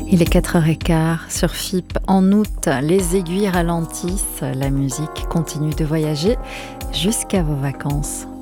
Il est 4h15 sur FIP. En août, les aiguilles ralentissent, la musique continue de voyager jusqu'à vos vacances.